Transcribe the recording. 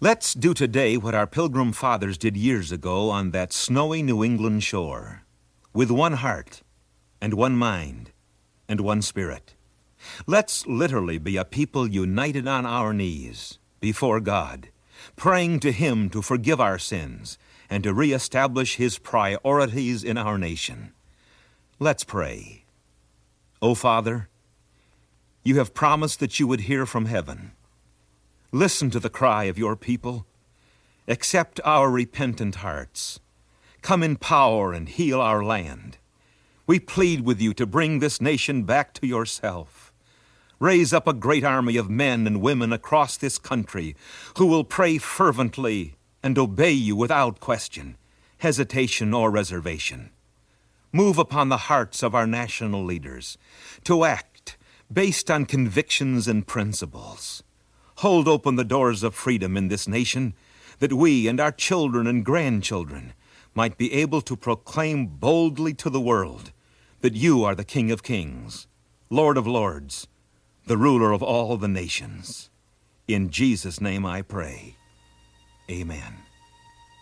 Let's do today what our Pilgrim fathers did years ago on that snowy New England shore, with one heart and one mind and one spirit. Let's literally be a people united on our knees before God, praying to Him to forgive our sins and to reestablish His priorities in our nation. Let's pray. O Father, You have promised that You would hear from heaven. Listen to the cry of Your people. Accept our repentant hearts. Come in power and heal our land. We plead with You to bring this nation back to Yourself. Raise up a great army of men and women across this country who will pray fervently and obey You without question, hesitation, or reservation. Move upon the hearts of our national leaders to act based on convictions and principles. Hold open the doors of freedom in this nation that we and our children and grandchildren might be able to proclaim boldly to the world that You are the King of Kings, Lord of Lords, the ruler of all the nations. In Jesus' name I pray. Amen.